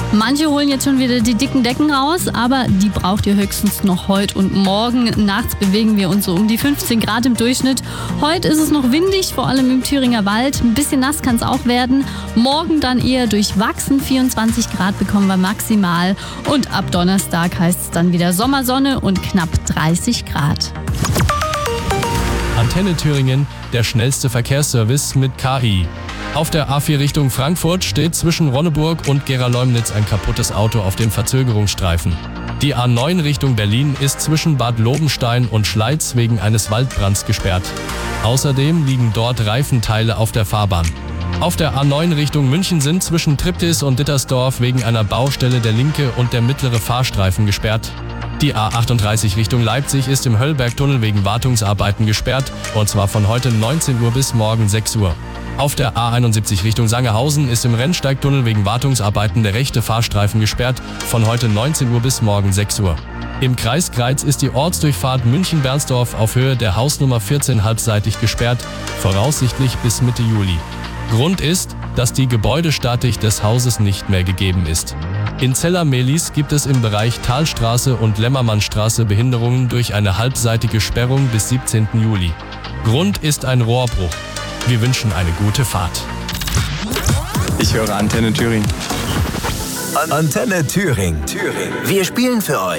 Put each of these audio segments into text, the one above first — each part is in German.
Manche holen jetzt schon wieder die dicken Decken raus, aber die braucht ihr höchstens noch heute und morgen. Nachts bewegen wir uns so um die 15 Grad im Durchschnitt. Heute ist es noch windig, vor allem im Thüringer Wald. Ein bisschen nass kann es auch werden. Morgen dann eher durchwachsen, 24 Grad bekommen wir maximal. Und ab Donnerstag heißt es dann wieder Sommersonne und knapp 30 Grad. Antenne Thüringen, der schnellste Verkehrsservice mit KI. Auf der A4 Richtung Frankfurt steht zwischen Ronneburg und Gera-Leumnitz ein kaputtes Auto auf dem Verzögerungsstreifen. Die A9 Richtung Berlin ist zwischen Bad Lobenstein und Schleiz wegen eines Waldbrands gesperrt. Außerdem liegen dort Reifenteile auf der Fahrbahn. Auf der A9 Richtung München sind zwischen Triptis und Dittersdorf wegen einer Baustelle der linke und der mittlere Fahrstreifen gesperrt. Die A38 Richtung Leipzig ist im Höllbergtunnel wegen Wartungsarbeiten gesperrt, und zwar von heute 19 Uhr bis morgen 6 Uhr. Auf der A71 Richtung Sangerhausen ist im Rennsteigtunnel wegen Wartungsarbeiten der rechte Fahrstreifen gesperrt, von heute 19 Uhr bis morgen 6 Uhr. Im Kreis Greiz ist die Ortsdurchfahrt München-Bernsdorf auf Höhe der Hausnummer 14 halbseitig gesperrt, voraussichtlich bis Mitte Juli. Grund ist, dass die Gebäudestatik des Hauses nicht mehr gegeben ist. In Zella-Mehlis gibt es im Bereich Talstraße und Lämmermannstraße Behinderungen durch eine halbseitige Sperrung bis 17. Juli. Grund ist ein Rohrbruch. Wir wünschen eine gute Fahrt. Ich höre Antenne Thüringen. Antenne Thüringen. Wir spielen für euch.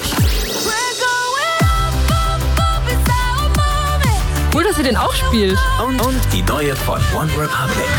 Cool, dass ihr den auch spielt. Und die neue von One Republic.